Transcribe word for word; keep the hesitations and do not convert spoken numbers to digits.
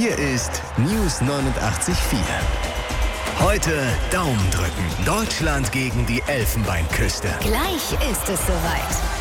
Hier ist News neunundachtzig Komma vier. Heute Daumen drücken. Deutschland gegen die Elfenbeinküste. Gleich ist es soweit.